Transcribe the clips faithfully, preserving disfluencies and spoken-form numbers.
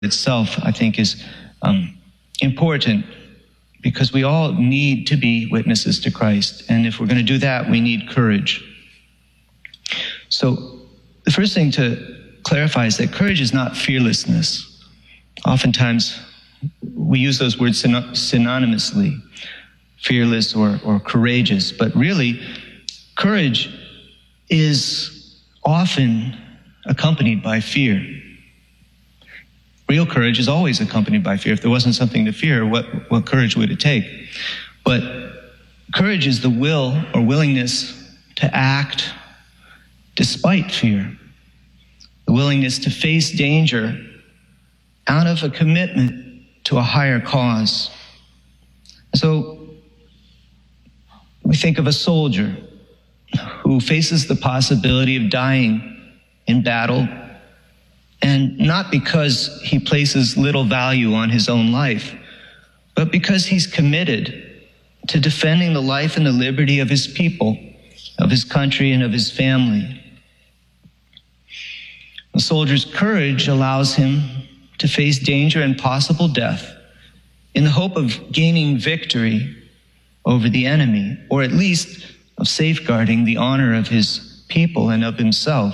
itself, I think, is um, important because we all need to be witnesses to Christ. And if we're going to do that, we need courage. So the first thing to clarify is that courage is not fearlessness. Oftentimes, we use those words synonymously, fearless or, or courageous. But really, courage is often accompanied by fear. Real courage is always accompanied by fear. If there wasn't something to fear, what, what courage would it take? But courage is the will or willingness to act despite fear, the willingness to face danger out of a commitment to a higher cause. So we think of a soldier who faces the possibility of dying in battle, and not because he places little value on his own life, but because he's committed to defending the life and the liberty of his people, of his country, and of his family. The soldier's courage allows him to face danger and possible death in the hope of gaining victory over the enemy, or at least of safeguarding the honor of his people and of himself.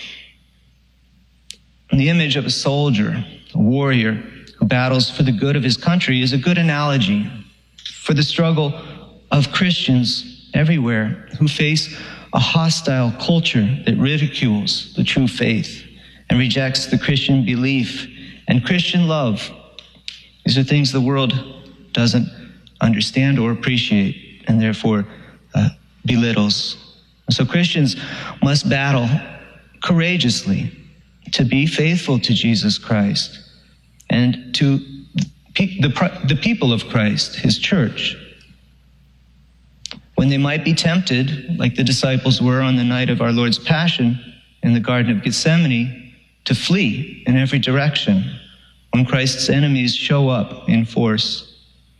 And the image of a soldier, a warrior who battles for the good of his country, is a good analogy for the struggle of Christians everywhere who face a hostile culture that ridicules the true faith and rejects the Christian belief and Christian love. These are things the world doesn't understand or appreciate, and therefore uh, belittles. So Christians must battle courageously to be faithful to Jesus Christ and to the, the people of Christ, his church. When they might be tempted, like the disciples were on the night of our Lord's Passion in the Garden of Gethsemane, to flee in every direction when Christ's enemies show up in force.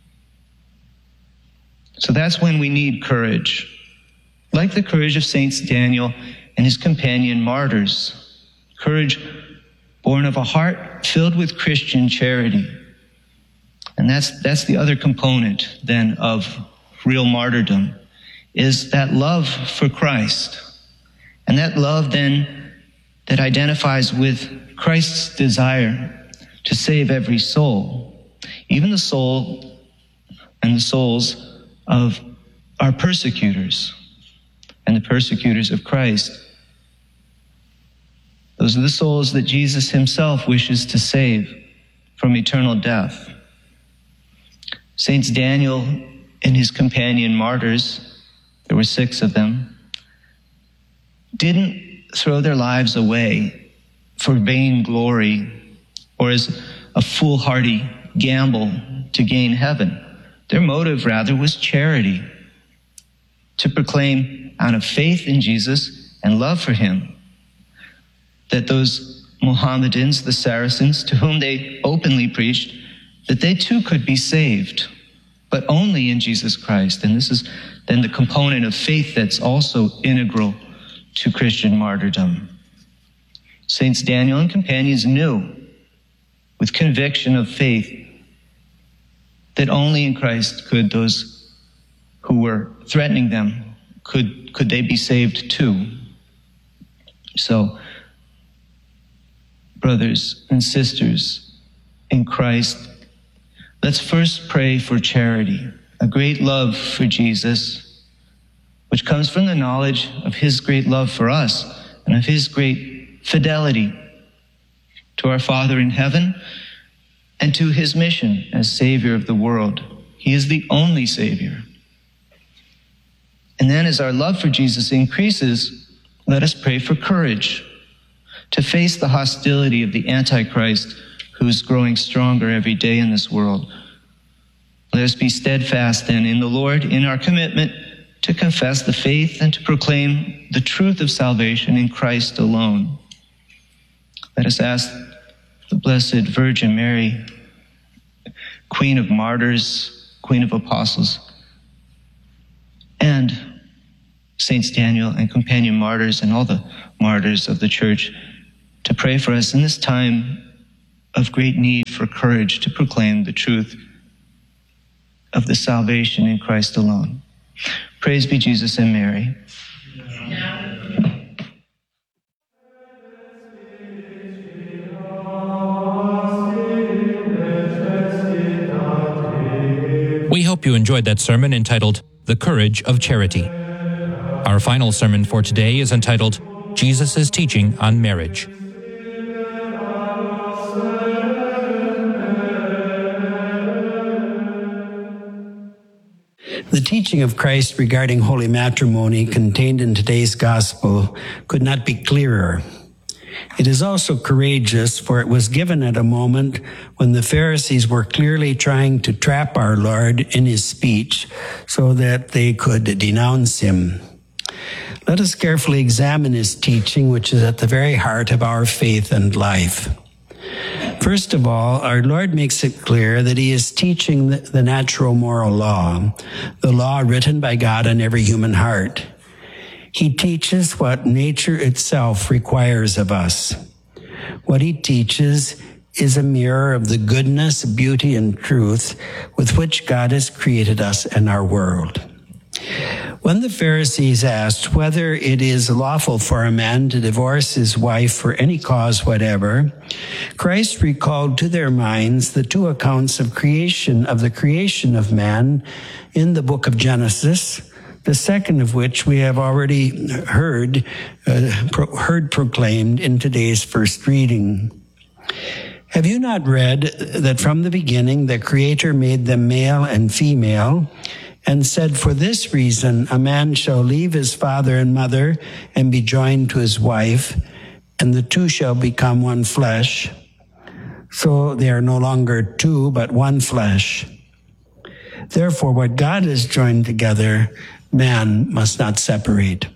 So that's when we need courage, like the courage of Saints Daniel and his companion martyrs. Courage born of a heart filled with Christian charity. And that's that's the other component then of real martyrdom, is that love for Christ. And that love then that identifies with Christ's desire to save every soul, even the soul and the souls of our persecutors and the persecutors of Christ. Those are the souls that Jesus himself wishes to save from eternal death. Saints Daniel and his companion martyrs, there were six of them, didn't throw their lives away for vain glory or as a foolhardy gamble to gain heaven. Their motive, rather, was charity, to proclaim out of faith in Jesus and love for him that those Mohammedans, the Saracens, to whom they openly preached, that they too could be saved, but only in Jesus Christ. And this is then the component of faith that's also integral to Christian martyrdom. Saints Daniel and companions knew with conviction of faith that only in Christ could those who were threatening them, could, could they be saved too. So, brothers and sisters in Christ, let's first pray for charity, a great love for Jesus, which comes from the knowledge of his great love for us and of his great fidelity to our Father in heaven and to his mission as Savior of the world. He is the only Savior. And then as our love for Jesus increases, let us pray for courage to face the hostility of the Antichrist who is growing stronger every day in this world. Let us be steadfast then in the Lord, in our commitment to confess the faith and to proclaim the truth of salvation in Christ alone. Let us ask the Blessed Virgin Mary, Queen of Martyrs, Queen of Apostles, and Saints Daniel and companion martyrs and all the martyrs of the Church, to pray for us in this time of great need for courage to proclaim the truth of the salvation in Christ alone. Praise be Jesus and Mary. We hope you enjoyed that sermon entitled, The Courage of Charity. Our final sermon for today is entitled, Jesus' Teaching on Marriage. The teaching of Christ regarding holy matrimony contained in today's gospel could not be clearer. It is also courageous, for it was given at a moment when the Pharisees were clearly trying to trap our Lord in his speech so that they could denounce him. Let us carefully examine his teaching, which is at the very heart of our faith and life. First of all, our Lord makes it clear that he is teaching the natural moral law, the law written by God on every human heart. He teaches what nature itself requires of us. What he teaches is a mirror of the goodness, beauty, and truth with which God has created us and our world. When the Pharisees asked whether it is lawful for a man to divorce his wife for any cause whatever, Christ recalled to their minds the two accounts of creation, of the creation of man in the book of Genesis, the second of which we have already heard, uh, pro- heard proclaimed in today's first reading. Have you not read that from the beginning the Creator made them male and female, and said, for this reason a man shall leave his father and mother and be joined to his wife, and the two shall become one flesh. So they are no longer two, but one flesh. Therefore, what God has joined together, man must not separate.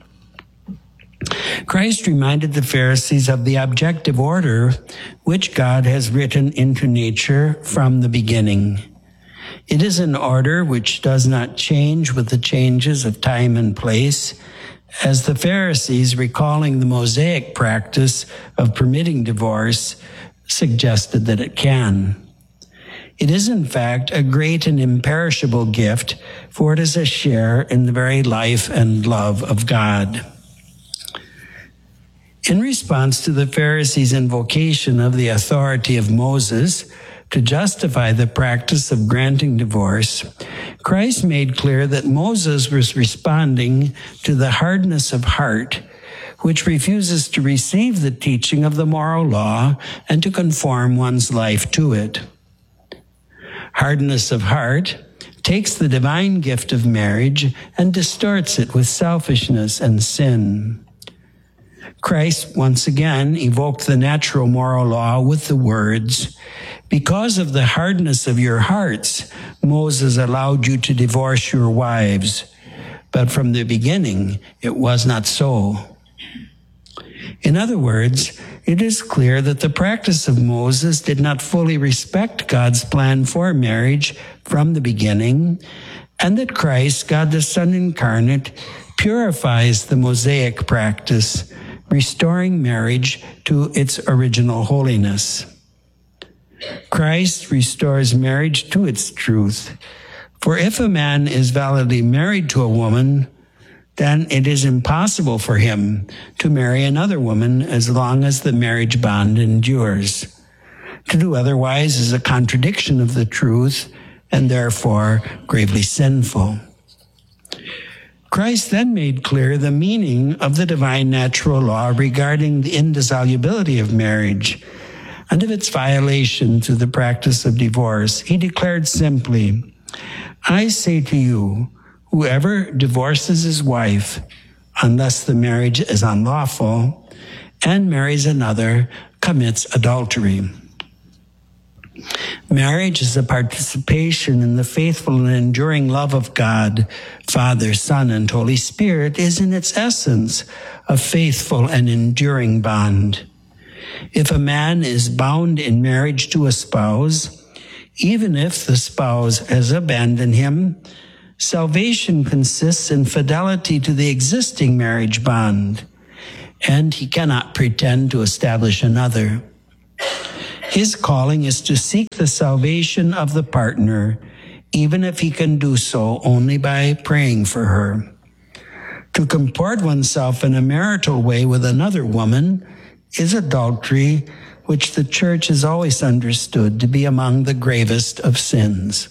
Christ reminded the Pharisees of the objective order which God has written into nature from the beginning. It is an order which does not change with the changes of time and place, as the Pharisees, recalling the Mosaic practice of permitting divorce, suggested that it can. It is, in fact, a great and imperishable gift, for it is a share in the very life and love of God. In response to the Pharisees' invocation of the authority of Moses to justify the practice of granting divorce, Christ made clear that Moses was responding to the hardness of heart, which refuses to receive the teaching of the moral law and to conform one's life to it. Hardness of heart takes the divine gift of marriage and distorts it with selfishness and sin. Christ once again evoked the natural moral law with the words, because of the hardness of your hearts, Moses allowed you to divorce your wives, but from the beginning it was not so. In other words, it is clear that the practice of Moses did not fully respect God's plan for marriage from the beginning, and that Christ, God the Son incarnate, purifies the Mosaic practice, restoring marriage to its original holiness. Christ restores marriage to its truth, for if a man is validly married to a woman, then it is impossible for him to marry another woman as long as the marriage bond endures. To do otherwise is a contradiction of the truth and therefore gravely sinful. Christ then made clear the meaning of the divine natural law regarding the indissolubility of marriage and of its violation through the practice of divorce. He declared simply, I say to you, whoever divorces his wife, unless the marriage is unlawful, and marries another, commits adultery. Marriage is a participation in the faithful and enduring love of God, Father, Son, and Holy Spirit is in its essence a faithful and enduring bond. If a man is bound in marriage to a spouse, even if the spouse has abandoned him, salvation consists in fidelity to the existing marriage bond, and he cannot pretend to establish another. His calling is to seek the salvation of the partner, even if he can do so only by praying for her. To comport oneself in a marital way with another woman is adultery, which the church has always understood to be among the gravest of sins.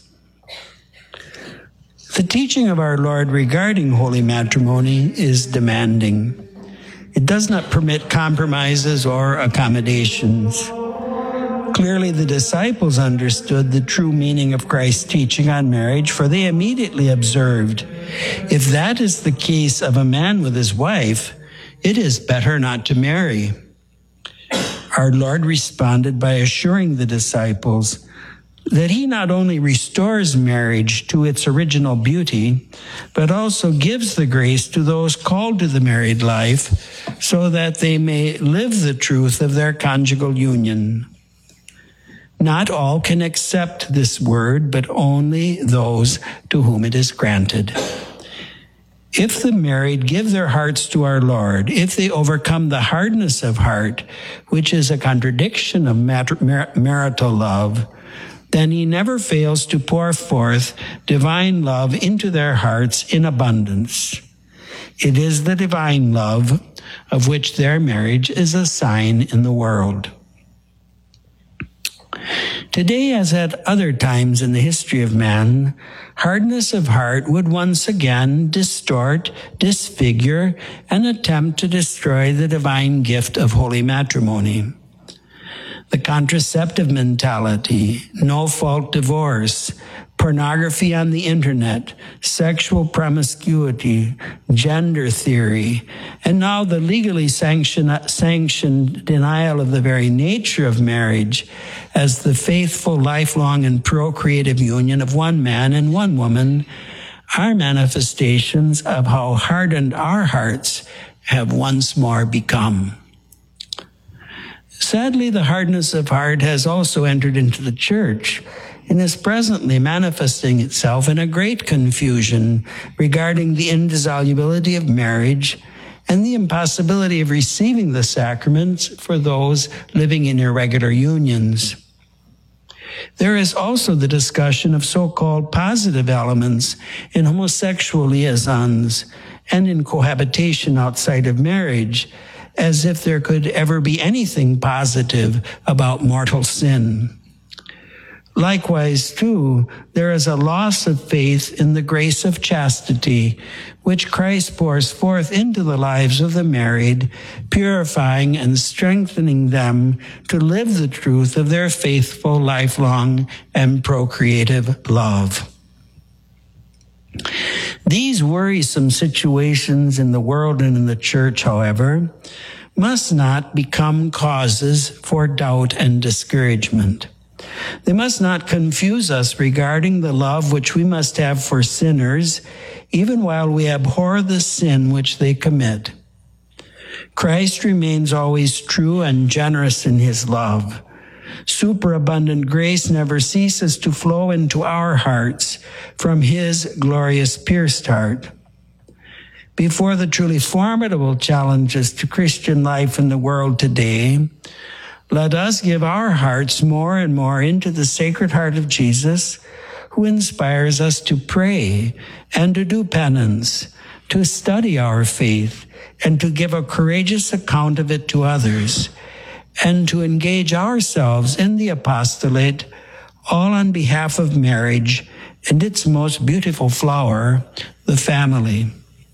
The teaching of our Lord regarding holy matrimony is demanding. It does not permit compromises or accommodations. Clearly, the disciples understood the true meaning of Christ's teaching on marriage, for they immediately observed, if that is the case of a man with his wife, it is better not to marry. Our Lord responded by assuring the disciples that he not only restores marriage to its original beauty, but also gives the grace to those called to the married life so that they may live the truth of their conjugal union. Not all can accept this word, but only those to whom it is granted. If the married give their hearts to our Lord, if they overcome the hardness of heart, which is a contradiction of mar- marital love, then he never fails to pour forth divine love into their hearts in abundance. It is the divine love of which their marriage is a sign in the world. Today, as at other times in the history of man, hardness of heart would once again distort, disfigure, and attempt to destroy the divine gift of holy matrimony. The contraceptive mentality, no-fault divorce, pornography on the internet, sexual promiscuity, gender theory, and now the legally sanctioned, sanctioned denial of the very nature of marriage as the faithful, lifelong, and procreative union of one man and one woman are manifestations of how hardened our hearts have once more become. Sadly, the hardness of heart has also entered into the church and is presently manifesting itself in a great confusion regarding the indissolubility of marriage and the impossibility of receiving the sacraments for those living in irregular unions. There is also the discussion of so-called positive elements in homosexual liaisons and in cohabitation outside of marriage, as if there could ever be anything positive about mortal sin. Likewise, too, there is a loss of faith in the grace of chastity, which Christ pours forth into the lives of the married, purifying and strengthening them to live the truth of their faithful, lifelong, and procreative love. These worrisome situations in the world and in the church, however, must not become causes for doubt and discouragement. They must not confuse us regarding the love which we must have for sinners, even while we abhor the sin which they commit. Christ remains always true and generous in his love. Superabundant grace never ceases to flow into our hearts from his glorious pierced heart. Before the truly formidable challenges to Christian life in the world today, let us give our hearts more and more into the Sacred Heart of Jesus, who inspires us to pray and to do penance, to study our faith, and to give a courageous account of it to others, and to engage ourselves in the apostolate, all on behalf of marriage and its most beautiful flower, the family.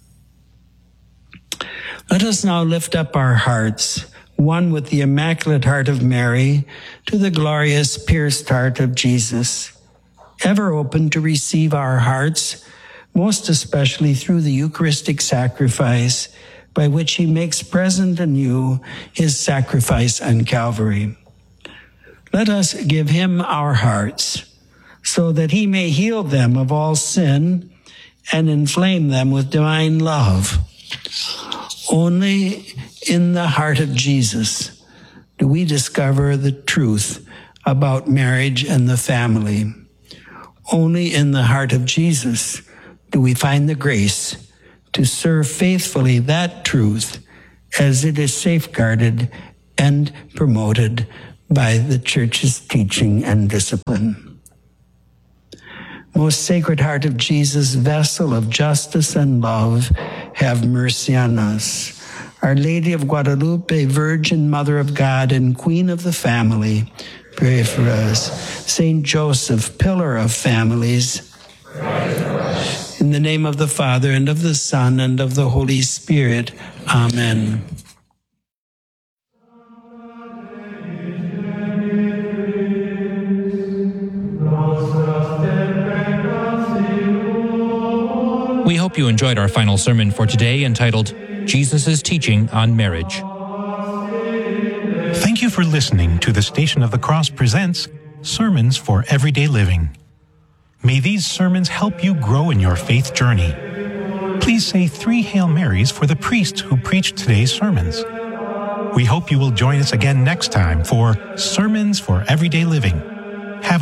Let us now lift up our hearts, one with the Immaculate Heart of Mary, to the glorious pierced heart of Jesus, ever open to receive our hearts, most especially through the Eucharistic sacrifice, by which he makes present anew his sacrifice on Calvary. Let us give him our hearts, so that he may heal them of all sin and inflame them with divine love. Only in the heart of Jesus do we discover the truth about marriage and the family. Only in the heart of Jesus do we find the grace to serve faithfully that truth as it is safeguarded and promoted by the Church's teaching and discipline. Most Sacred Heart of Jesus, vessel of justice and love, have mercy on us. Our Lady of Guadalupe, Virgin Mother of God and Queen of the Family, pray for us. Saint Joseph, Pillar of Families, pray for us. In the name of the Father, and of the Son, and of the Holy Spirit. Amen. We hope you enjoyed our final sermon for today entitled Jesus' Teaching on Marriage. Thank you for listening to the Station of the Cross presents Sermons for Everyday Living. May these sermons help you grow in your faith journey. Please say three Hail Marys for the priest who preached today's sermons. We hope you will join us again next time for Sermons for Everyday Living.